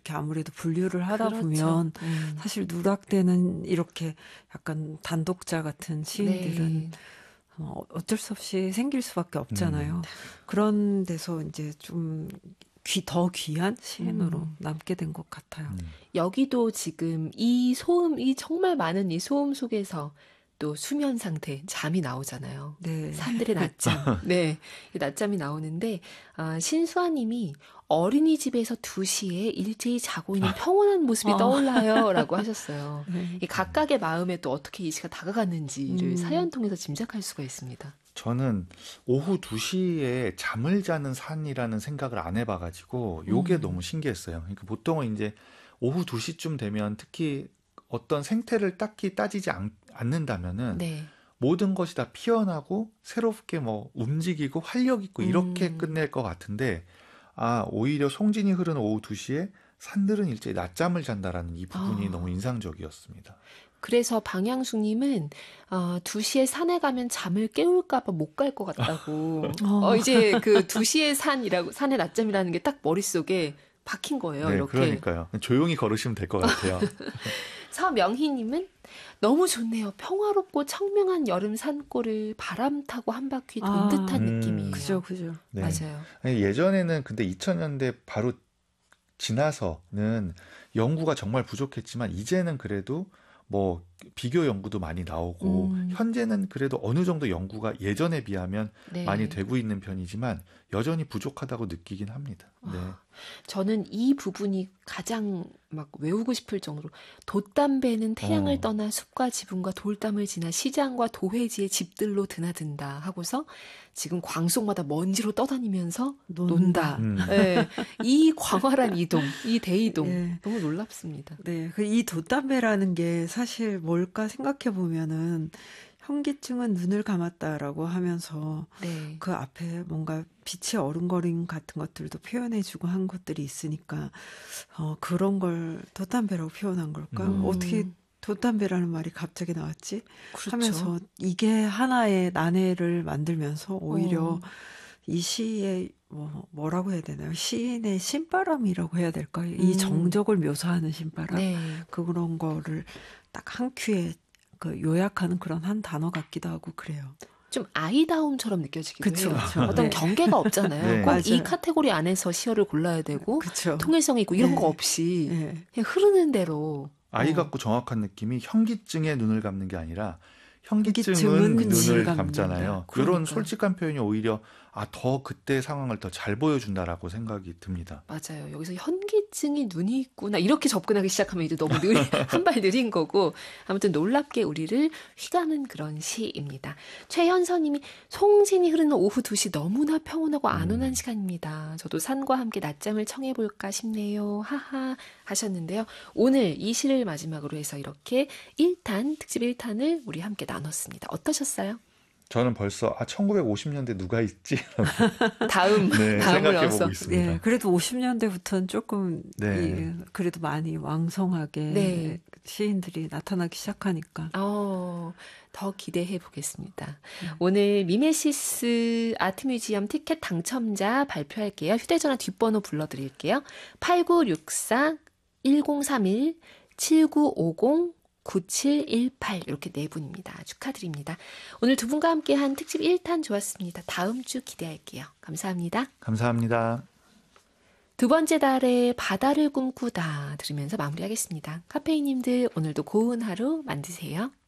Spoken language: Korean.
이렇게 아무래도 분류를 하다 그렇죠. 보면 사실 누락되는 이렇게 약간 단독자 같은 시인들은 네. 어쩔 수 없이 생길 수밖에 없잖아요. 그런 데서 이제 좀 더 귀한 시인으로 남게 된 것 같아요. 여기도 지금 이 정말 많은 이 소음 속에서 또 수면 상태, 잠이 나오잖아요. 네. 사람들의 낮잠. 네. 이 낮잠이 나오는데, 신수아 님이 어린이집에서 2시에 일제히 자고 있는 평온한 모습이 떠올라요. 라고 하셨어요. 이 각각의 마음에 또 어떻게 이 시가 다가갔는지를 사연 통해서 짐작할 수가 있습니다. 저는 오후 2시에 잠을 자는 산이라는 생각을 안 해봐가지고 요게 너무 신기했어요. 그러니까 보통은 이제 오후 2시쯤 되면 특히 어떤 생태를 딱히 따지지 않는다면은 네. 모든 것이 다 피어나고 새롭게 뭐 움직이고 활력 있고 이렇게 끝낼 것 같은데 오히려 송진이 흐르는 오후 2시에 산들은 일제히 낮잠을 잔다라는 이 부분이 너무 인상적이었습니다. 그래서 방향숙님은 2시에 산에 가면 잠을 깨울까봐 못 갈 것 같다고. 이제 그 2시에 산의 낮잠이라는 게 딱 머릿속에 박힌 거예요. 네, 이렇게. 그러니까요. 조용히 걸으시면 될 것 같아요. 서명희님은 너무 좋네요. 평화롭고 청명한 여름 산골을 바람 타고 한 바퀴 돈 듯한 느낌이에요. 그죠. 네. 맞아요. 예전에는 근데 2000년대 바로 지나서는 연구가 정말 부족했지만 이제는 그래도 뭐 비교 연구도 많이 나오고 현재는 그래도 어느 정도 연구가 예전에 비하면 네. 많이 되고 있는 편이지만 여전히 부족하다고 느끼긴 합니다. 네. 저는 이 부분이 가장 막 외우고 싶을 정도로 돛담배는 태양을 떠나 숲과 지붕과 돌담을 지나 시장과 도회지의 집들로 드나든다 하고서 지금 광속마다 먼지로 떠다니면서 논다. 네. 이 광활한 이동, 이 대이동 네. 너무 놀랍습니다. 네, 이 돛담배라는 게 사실 뭘까 생각해 보면은 현기증은 눈을 감았다라고 하면서 네. 그 앞에 뭔가 빛의 어른거림 같은 것들도 표현해주고 한 것들이 있으니까 그런 걸 돛담배라고 표현한 걸까? 어떻게 돛담배라는 말이 갑자기 나왔지? 그렇죠. 하면서 이게 하나의 난해를 만들면서 오히려 이 시의 뭐라고 해야 되나요? 시인의 신바람이라고 해야 될까요? 이 정적을 묘사하는 신바람. 네. 그런 거를 딱 한 큐에 요약하는 그런 한 단어 같기도 하고 그래요. 좀 아이다움처럼 느껴지기도 그쵸, 해요. 그쵸. 어떤 네. 경계가 없잖아요. 네. 꼭 이 맞아요. 카테고리 안에서 시어를 골라야 되고 그쵸. 통일성이 있고 이런 네. 거 없이 네. 그냥 흐르는 대로 아이 같고 정확한 느낌이 현기증에 눈을 감는 게 아니라 현기증은 현기증은 눈을 눈을 감잖아요. 감는다. 이런 그러니까요. 솔직한 표현이 오히려 더 그때 상황을 더 잘 보여준다라고 생각이 듭니다. 맞아요. 여기서 현기증이 눈이 있구나 이렇게 접근하기 시작하면 이제 너무 한 발 느린 거고 아무튼 놀랍게 우리를 휘가는 그런 시입니다. 최현서님이 송진이 흐르는 오후 2시 너무나 평온하고 안온한 시간입니다. 저도 산과 함께 낮잠을 청해볼까 싶네요. 하하 하셨는데요. 오늘 이 시를 마지막으로 해서 이렇게 1탄 특집 1탄을 우리 함께 나눴습니다. 어떠셨어요? 저는 벌써 1950년대 누가 있지? 다음을 생각해보고 넣어서. 있습니다. 네, 그래도 50년대부터는 조금 네. 그래도 많이 왕성하게 네. 시인들이 나타나기 시작하니까. 더 기대해 보겠습니다. 오늘 미메시스 아트뮤지엄 티켓 당첨자 발표할게요. 휴대전화 뒷번호 불러드릴게요. 8964-1031-7950 9718 이렇게 네 분입니다. 축하드립니다. 오늘 두 분과 함께한 특집 1탄 좋았습니다. 다음 주 기대할게요. 감사합니다. 감사합니다. 두 번째 달에 바다를 꿈꾸다 들으면서 마무리하겠습니다. 카페인님들 오늘도 고운 하루 만드세요.